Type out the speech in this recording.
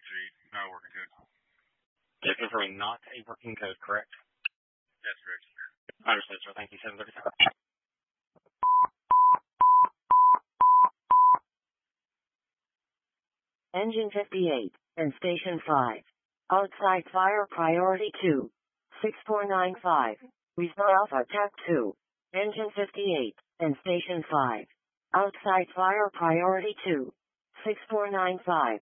not a working code. Just confirming not a working code, correct? That's correct. Understood, sir. Thank you. 737. Engine 58 and Station 5. Outside fire priority 2. 6495. Response Alpha TAC 2. Engine 58 and Station 5. Outside fire priority 2. 6495.